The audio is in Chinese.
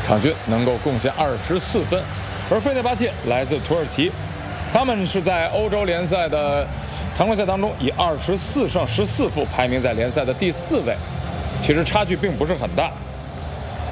场均能够贡献24分。而费内巴切来自土耳其，他们是在欧洲联赛的常规赛当中以24胜14负排名在联赛的第4位，其实差距并不是很大。